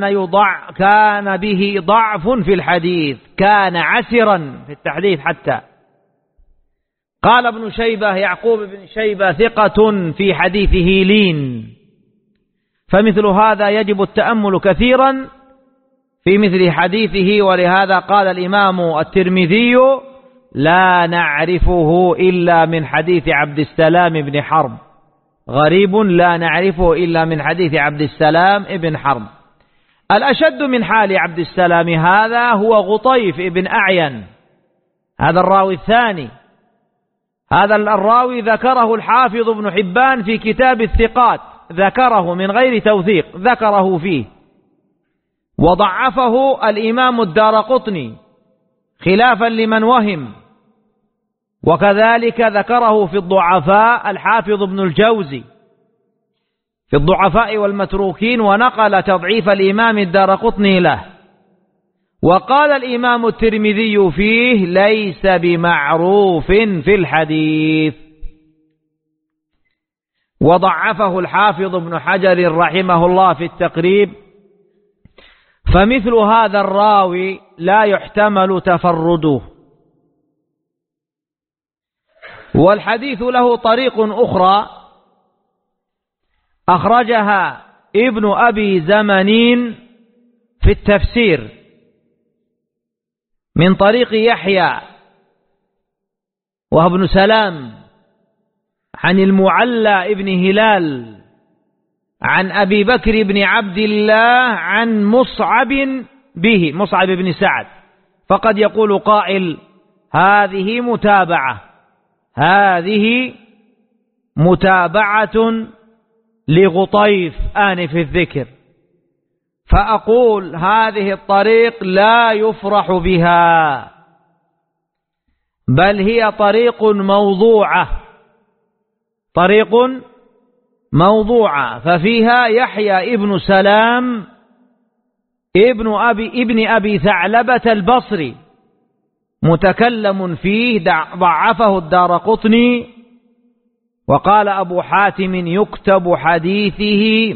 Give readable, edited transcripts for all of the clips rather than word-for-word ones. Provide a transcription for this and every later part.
كان به ضعف في الحديث، كان عسرا في التحديث حتى. قال ابن شيبة يعقوب بن شيبة ثقة في حديثه لين، فمثل هذا يجب التأمل كثيرا في مثل حديثه. ولهذا قال الإمام الترمذي لا نعرفه إلا من حديث عبد السلام بن حرب، غريب لا نعرفه إلا من حديث عبد السلام بن حرب. الأشد من حال عبد السلام هذا هو غطيف بن أعين، هذا الراوي الثاني. هذا الراوي ذكره الحافظ ابن حبان في كتاب الثقات، ذكره من غير توثيق، ذكره فيه، وضعفه الإمام الدارقطني خلافا لمن وهم، وكذلك ذكره في الضعفاء الحافظ ابن الجوزي في الضعفاء والمتروكين، ونقل تضعيف الإمام الدارقطني له. وقال الإمام الترمذي فيه ليس بمعروف في الحديث. وضعفه الحافظ ابن حجر رحمه الله في التقريب. فمثل هذا الراوي لا يحتمل تفرده. والحديث له طريق أخرى أخرجها ابن أبي زمنين في التفسير من طريق يحيى وهو ابن سلام عن المعلى ابن هلال عن أبي بكر بن عبد الله عن مصعب بن سعد. فقد يقول قائل هذه متابعة لغطيف آنف الذكر، فأقول هذه الطريق لا يفرح بها، بل هي طريق موضوعة، ففيها يحيى ابن سلام ابن أبي ثعلبة البصري متكلم فيه، ضعفه الدارقطني. وقال أبو حاتم يكتب حديثه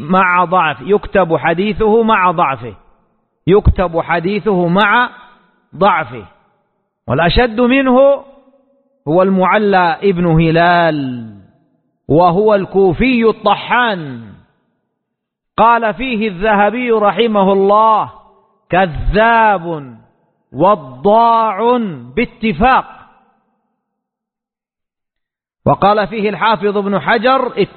مع ضعفه. والأشد منه هو المعلى ابن هلال، وهو الكوفي الطحان. قال فيه الذهبي رحمه الله كذاب وضاع باتفاق. وقال فيه الحافظ ابن حجر